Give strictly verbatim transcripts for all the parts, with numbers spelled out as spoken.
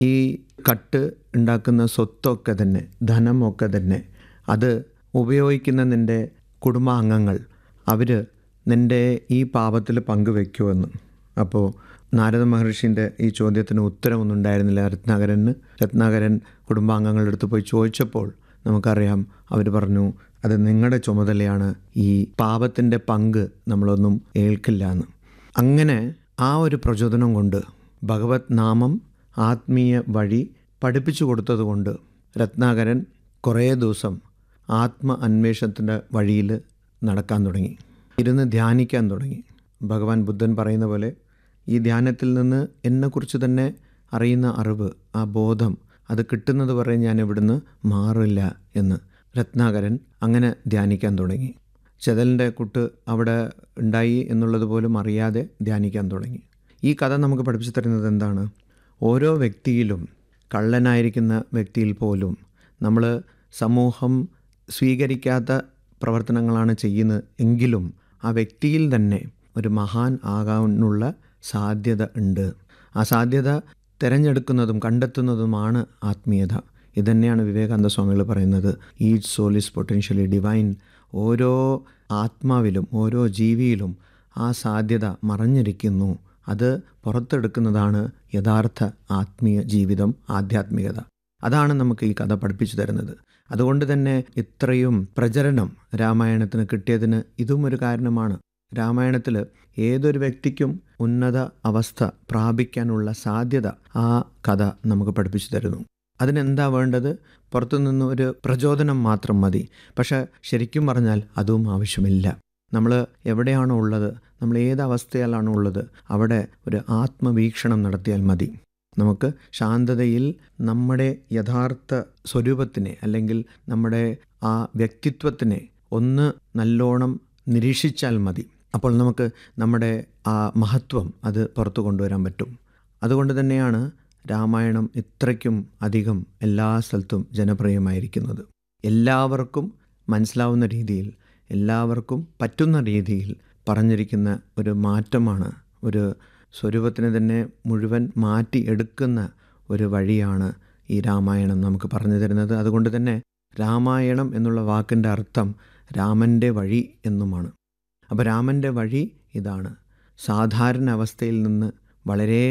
ഈ കട്ട് ഉണ്ടാക്കുന്ന സ്വത്തൊക്കെ തന്നെ, ധനമൊക്കെ തന്നെ, അത് ഉപയോഗിക്കുന്ന നിൻ്റെ കുടുംബാംഗങ്ങൾ അവർ നിൻ്റെ ഈ പാപത്തിൽ പങ്കുവെക്കുമെന്ന്. അപ്പോൾ നാരദ മഹർഷീൻ്റെ ഈ ചോദ്യത്തിന് ഉത്തരമൊന്നും ഉണ്ടായിരുന്നില്ല രത്നാകരന്. രത്നാകരൻ കുടുംബാംഗങ്ങളുടെ അടുത്ത് പോയി ചോദിച്ചപ്പോൾ നമുക്കറിയാം, അവർ പറഞ്ഞു അത് നിങ്ങളുടെ ചുമതലയാണ്, ഈ പാപത്തിൻ്റെ പങ്ക് നമ്മളൊന്നും ഏൽക്കില്ല എന്ന്. അങ്ങനെ ആ ഒരു പ്രചോദനം കൊണ്ട് ഭഗവത് നാമം ആത്മീയ വഴി പഠിപ്പിച്ചു കൊടുത്തതുകൊണ്ട് രത്നാകരൻ കുറേ ദിവസം ആത്മ അന്വേഷണത്തിൻ്റെ വഴിയിൽ നടക്കാൻ തുടങ്ങി, ഇരുന്ന് ധ്യാനിക്കാൻ തുടങ്ങി. ഭഗവാൻ ബുദ്ധൻ പറയുന്ന പോലെ ഈ ധ്യാനത്തിൽ നിന്ന് എന്നെക്കുറിച്ച് തന്നെ അറിയുന്ന അറിവ്, ആ ബോധം, അത് കിട്ടുന്നത് വരെ ഞാൻ ഇവിടുന്ന് മാറില്ല എന്ന് രത്നാകരൻ അങ്ങനെ ധ്യാനിക്കാൻ തുടങ്ങി. ചെതലിൻ്റെ കുട്ട് അവിടെ ഉണ്ടായി എന്നുള്ളത് പോലും അറിയാതെ ധ്യാനിക്കാൻ തുടങ്ങി. ഈ കഥ നമുക്ക് പഠിപ്പിച്ചു തരുന്നത് എന്താണ്? ഓരോ വ്യക്തിയിലും, കള്ളനായിരിക്കുന്ന വ്യക്തിയിൽ പോലും നമ്മൾ സമൂഹം സ്വീകരിക്കാത്ത പ്രവർത്തനങ്ങളാണ് ചെയ്യുന്നത് എങ്കിലും ആ വ്യക്തിയിൽ തന്നെ ഒരു മഹാൻ ആകാനുള്ള സാധ്യത ഉണ്ട്. ആ സാധ്യത തിരഞ്ഞെടുക്കുന്നതും കണ്ടെത്തുന്നതുമാണ് ആത്മീയത. ഇതുതന്നെയാണ് വിവേകാനന്ദ സ്വാമികൾ പറയുന്നത്, each soul is potentially divine. ഓരോ ആത്മാവിലും ഓരോ ജീവിയിലും ആ സാധ്യത മറഞ്ഞിരിക്കുന്നു. അത് പുറത്തെടുക്കുന്നതാണ് യഥാർത്ഥ ആത്മീയ ജീവിതം, ആധ്യാത്മികത. അതാണ് നമുക്ക് ഈ കഥ പഠിപ്പിച്ചു തരുന്നത്. അതുകൊണ്ട് തന്നെ ഇത്രയും പ്രചരണം രാമായണത്തിന് കിട്ടിയതിന് ഇതും ഒരു കാരണമാണ്. രാമായണത്തിൽ ഏതൊരു വ്യക്തിക്കും ഉന്നത അവസ്ഥ പ്രാപിക്കാനുള്ള സാധ്യത ആ കഥ നമുക്ക് പഠിപ്പിച്ചു തരുന്നു. അതിനെന്താ വേണ്ടത്? പുറത്തുനിന്ന് ഒരു പ്രചോദനം മാത്രം മതി. പക്ഷെ ശരിക്കും പറഞ്ഞാൽ അതും ആവശ്യമില്ല. നമ്മൾ എവിടെയാണോ ഉള്ളത്, നമ്മൾ ഏത് അവസ്ഥയിലാണോ ഉള്ളത്, അവിടെ ഒരു ആത്മവീക്ഷണം നടത്തിയാൽ മതി. നമുക്ക് ശാന്തതയിൽ നമ്മുടെ യഥാർത്ഥ സ്വരൂപത്തിനെ അല്ലെങ്കിൽ നമ്മുടെ ആ വ്യക്തിത്വത്തിനെ ഒന്ന് നല്ലോണം നിരീക്ഷിച്ചാൽ മതി. അപ്പോൾ നമുക്ക് നമ്മുടെ ആ മഹത്വം അത് പുറത്തു കൊണ്ടുവരാൻ പറ്റും. അതുകൊണ്ട് തന്നെയാണ് രാമായണം ഇത്രയ്ക്കും അധികം എല്ലാ സ്ഥലത്തും ജനപ്രിയമായിരിക്കുന്നത്. എല്ലാവർക്കും മനസ്സിലാവുന്ന രീതിയിൽ, എല്ലാവർക്കും പറ്റുന്ന രീതിയിൽ പറഞ്ഞിരിക്കുന്ന ഒരു മാറ്റമാണ്, ഒരു സ്വരൂപത്തിനെ തന്നെ മുഴുവൻ മാറ്റി എടുക്കുന്ന ഒരു വഴിയാണ് ഈ രാമായണം നമുക്ക് പറഞ്ഞു തരുന്നത്. അതുകൊണ്ട് തന്നെ രാമായണം എന്നുള്ള വാക്കിൻ്റെ അർത്ഥം രാമൻ്റെ വഴി എന്നുമാണ്. അപ്പോൾ രാമൻ്റെ വഴി ഇതാണ്, സാധാരണ അവസ്ഥയിൽ നിന്ന് വളരെ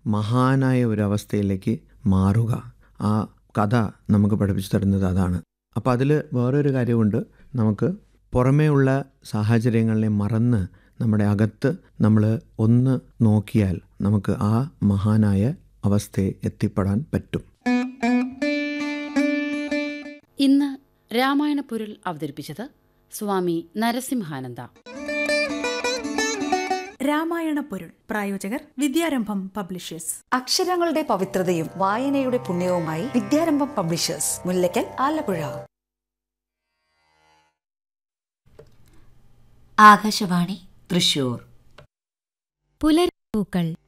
മഹാനായ ഒരു അവസ്ഥയിലേക്ക് മാറുക. ആ കഥ നമുക്ക് പഠിപ്പിച്ചു തരുന്നത് അതാണ്. അപ്പോൾ അതിൽ വേറൊരു കാര്യമുണ്ട്, നമുക്ക് പുറമേ ഉള്ള സാഹചര്യങ്ങളെ മറന്ന് നമ്മുടെ അകത്ത് നമ്മൾ ഒന്ന് നോക്കിയാൽ നമുക്ക് ആ മഹാനായ അവസ്ഥയെ എത്തിപ്പെടാൻ പറ്റും. ഇന്ന് രാമായണ പൊരുൾ അവതരിപ്പിച്ചത് സ്വാമി നരസിംഹാനന്ദ. രാമായണ പൊരുൾ പ്രായോജകർ വിദ്യാരംഭം പബ്ലിഷേഴ്സ്. അക്ഷരങ്ങളുടെ പവിത്രതയും വായനയുടെ പുണ്യവുമായി വിദ്യാരംഭം പബ്ലിഷേഴ്സ്, മുല്ലക്കൽ, ആലപ്പുഴ. ആകാശവാണി തൃശൂർ. പുലർപ്പൂക്കൾ